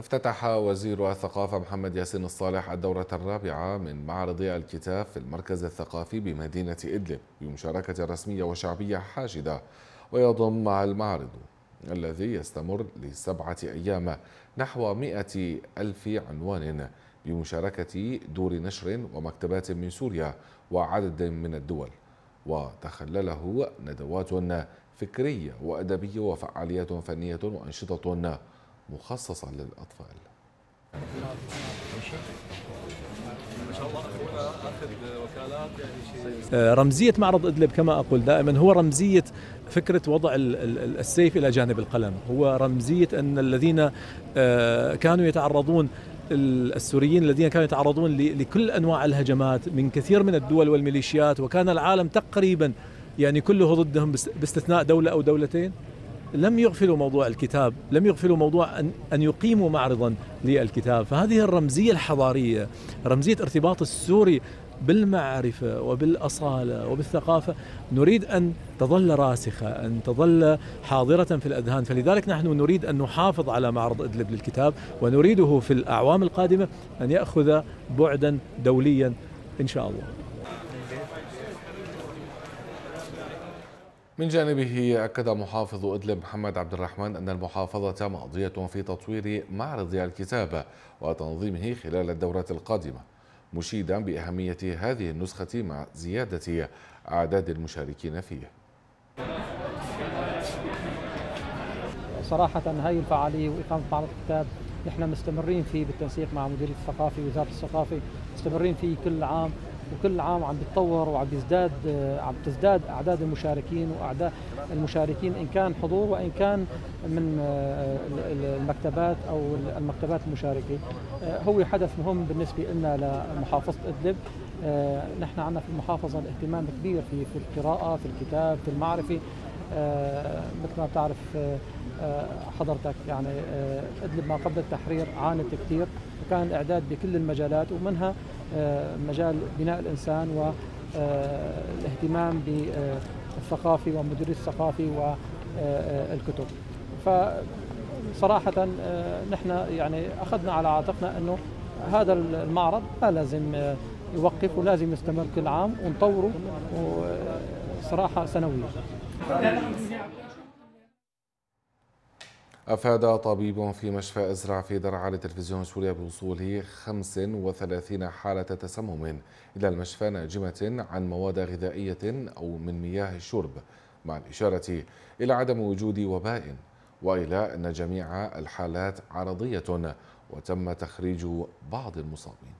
افتتح وزير الثقافة محمد ياسين الصالح الدورة الرابعة من معرض الكتاب في المركز الثقافي بمدينة إدلب بمشاركة رسمية وشعبية حاشدة. ويضم المعرض الذي يستمر لسبعة أيام نحو 100,000 عنوان بمشاركة دور نشر ومكتبات من سوريا وعدد من الدول، وتخلله ندوات فكرية وأدبية وفعاليات فنية وأنشطة مخصصة للأطفال. رمزية معرض إدلب كما أقول دائما هو رمزية فكرة وضع السيف إلى جانب القلم، هو رمزية أن الذين كانوا يتعرضون، السوريين الذين كانوا يتعرضون لكل أنواع الهجمات من كثير من الدول والميليشيات، وكان العالم تقريبا يعني كله ضدهم باستثناء دولة أو دولتين، لم يغفلوا موضوع الكتاب، لم يغفلوا موضوع أن يقيموا معرضا للكتاب. فهذه الرمزية الحضارية، رمزية ارتباط السوري بالمعرفة وبالأصالة وبالثقافة، نريد أن تظل راسخة، أن تظل حاضرة في الأذهان. فلذلك نحن نريد أن نحافظ على معرض إدلب للكتاب، ونريده في الأعوام القادمة أن يأخذ بعدا دوليا إن شاء الله. من جانبه أكد محافظ إدلب محمد عبد الرحمن أن المحافظة ماضية في تطوير معرض الكتاب وتنظيمه خلال الدورة القادمة، مشيدا بأهمية هذه النسخة مع زيادة أعداد المشاركين فيه. صراحة هاي الفعالية وإقامة معرض الكتاب نحن مستمرين فيه بالتنسيق مع مديرية الثقافة ووزارة الثقافة، مستمرين فيه كل عام، وكل عام عم بيتطور وعم تزداد أعداد المشاركين وأعداد المشاركين إن كان حضور وإن كان من المكتبات أو المكتبات المشاركة. هو حدث مهم بالنسبة لنا لمحافظة إدلب. نحن عندنا في المحافظة الاهتمام كبير في القراءة، في الكتاب، في المعرفة. مثل ما بتعرف حضرتك يعني إدلب ما قبل التحرير عانت كثير، وكان الإعداد بكل المجالات ومنها مجال بناء الإنسان والاهتمام بالثقافة ومديرية الثقافة والكتب. فصراحة نحن يعني أخذنا على عاتقنا أنه هذا المعرض لا لازم يوقف ولازم يستمر كل عام ونطوره صراحة سنويا. أفاد طبيب في مشفى إزرع في درعا لتلفزيون سوريا بوصول 35 حالة تسمم إلى المشفى ناجمة عن مواد غذائية أو من مياه الشرب، مع الإشارة إلى عدم وجود وباء، وإلى أن جميع الحالات عرضية وتم تخريج بعض المصابين.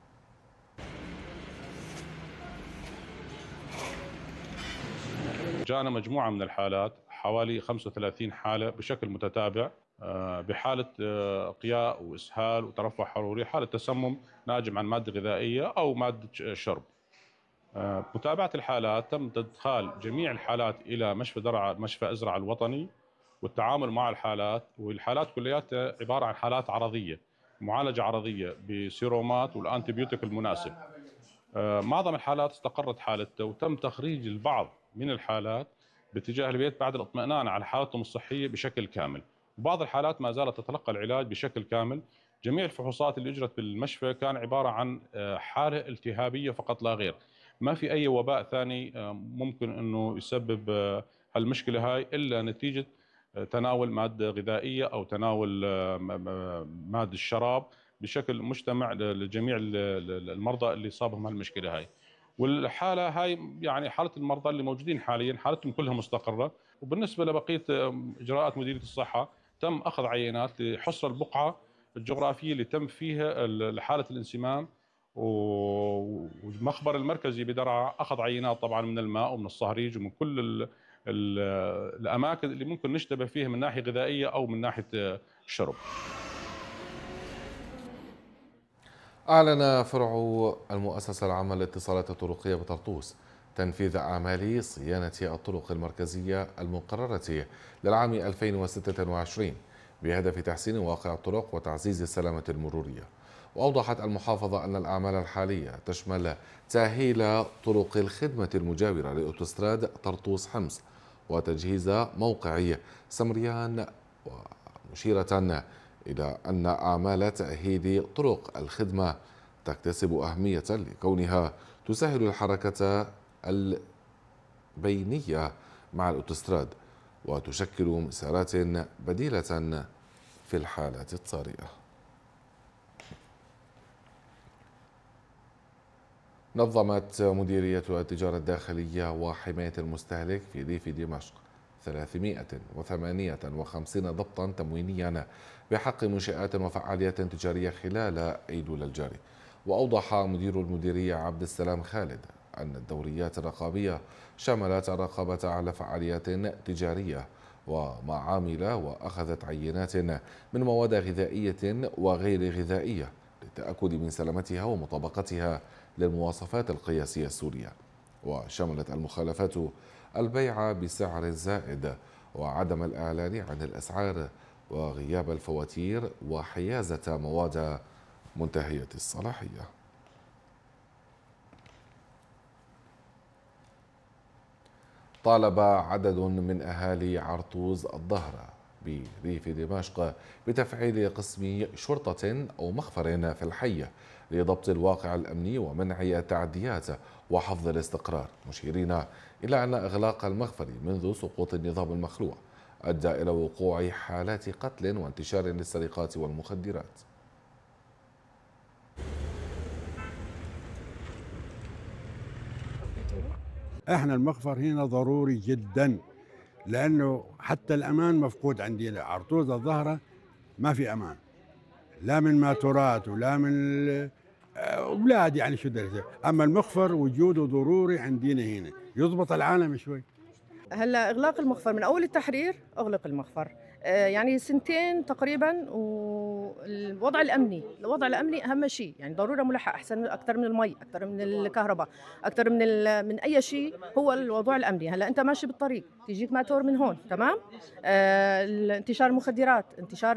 جاءنا مجموعة من الحالات، حوالي 35 حالة بشكل متتابع، بحالة قياء وإسهال وترفع حروري، حالة تسمم ناجم عن مادة غذائية أو مادة شرب. متابعة الحالات تم إدخال جميع الحالات إلى مشفى درعا، مشفى إزرع الوطني، والتعامل مع الحالات، والحالات كلياتها عبارة عن حالات عرضية، معالجة عرضية بسيرومات والأنتيبيوتيك المناسب. معظم الحالات استقرت حالتها وتم تخريج البعض من الحالات باتجاه البيت بعد الاطمئنان على حالتهم الصحية بشكل كامل. وبعض الحالات ما زالت تتلقى العلاج بشكل كامل. جميع الفحوصات اللي اجرت بالمشفى كان عبارة عن حالة التهابية فقط لا غير، ما في أي وباء ثاني ممكن أنه يسبب هالمشكلة هاي إلا نتيجة تناول مادة غذائية أو تناول مادة الشراب بشكل مجتمع لجميع المرضى اللي صابهم هالمشكلة هاي. والحالة هاي يعني حالة المرضى اللي موجودين حاليا حالتهم كلها مستقرة. وبالنسبة لبقية إجراءات مديرية الصحة تم أخذ عينات لحصر البقعة الجغرافية اللي تم فيها حالة الانسمام، والمخبر المركزي بدرعا أخذ عينات طبعا من الماء ومن الصهريج ومن كل الأماكن اللي ممكن نشتبه فيها من ناحية غذائية أو من ناحية الشرب. أعلن فرع المؤسسة العامة للاتصالات الطرقية بطرطوس تنفيذ أعمال صيانة الطرق المركزية المقررة للعام 2026 بهدف تحسين واقع الطرق وتعزيز السلامة المرورية. وأوضحت المحافظة أن الأعمال الحالية تشمل تأهيل طرق الخدمة المجاورة لأوتوستراد طرطوس حمص وتجهيز موقع سمريان، ومشيرة إلى أن أعمال تأهيل طرق الخدمة تكتسب أهمية لكونها تسهل الحركة البينية مع الأوتوستراد وتشكل مسارات بديلة في الحالات الطارئة. نظمت مديرية التجارة الداخلية وحماية المستهلك في ريف دمشق 358 ضبطا تموينيا بحق منشآت وفعاليات تجارية خلال أيلول الجاري. وأوضح مدير المديرية عبد السلام خالد أن الدوريات الرقابية شملت الرقابة على فعاليات تجارية ومعامل، وأخذت عينات من مواد غذائية وغير غذائية للتأكد من سلامتها ومطابقتها للمواصفات القياسية السورية. وشملت المخالفات البيع بسعر زائد وعدم الإعلان عن الأسعار وغياب الفواتير وحيازة مواد منتهية الصلاحية. طالب عدد من أهالي عرطوز الظهر بريف دمشق بتفعيل قسم شرطة أو مخفر في الحي لضبط الواقع الأمني ومنع التعديات وحفظ الاستقرار، مشيرين إلى أن إغلاق المخفر منذ سقوط النظام المخلوع أدى إلى وقوع حالات قتل وانتشار للسرقات والمخدرات. احنا المخفر هنا ضروري جدا، لانه حتى الامان مفقود عندنا. عرطوز الظهره ما في امان، لا من ماتورات ولا من اولاد، يعني شو درجه. اما المخفر وجوده ضروري عندنا هنا، يضبط العالم شوي. هلا اغلاق المخفر من اول التحرير اغلق المخفر، يعني سنتين تقريبا. والوضع الامني اهم شيء، يعني ضروره ملحق احسن اكثر من المي، اكثر من الكهرباء، اكثر من اي شيء. هو الوضع الامني. هلا انت ماشي بالطريق تيجيك ماتور من هون، تمام، انتشار المخدرات، انتشار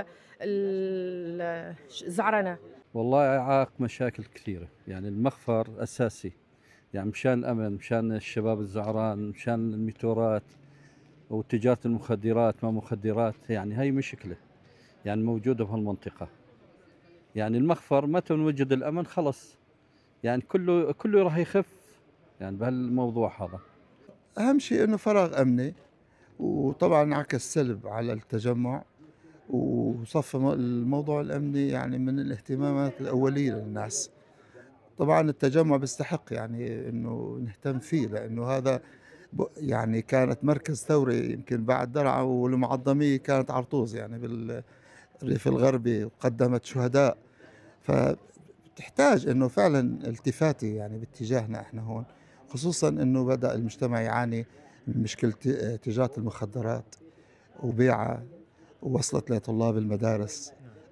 الزعرنه. والله يعاق مشاكل كثيره، يعني المخفر اساسي، يعني مشان الأمن، مشان الشباب الزعران، مشان الميتورات وتجارة المخدرات ما مخدرات. يعني هاي مشكلة يعني موجودة في هالمنطقة. يعني المخفر متى نوجد الأمن خلص، يعني كله راح يخف يعني بهالموضوع هذا. أهم شيء إنه فراغ أمني، وطبعا انعكس سلب على التجمع، وصف الموضوع الأمني يعني من الاهتمامات الأولية للناس. طبعا التجمع بيستحق يعني انه نهتم فيه، لانه هذا يعني كانت مركز ثوري، يمكن بعد درعا والمعظمية كانت عرطوز يعني بالريف الغربي، وقدمت شهداء. فتحتاج انه فعلا التفاتة يعني باتجاهنا احنا هون، خصوصا انه بدأ المجتمع يعاني من مشكلة تجارة المخدرات وبيعها، ووصلت لطلاب المدارس.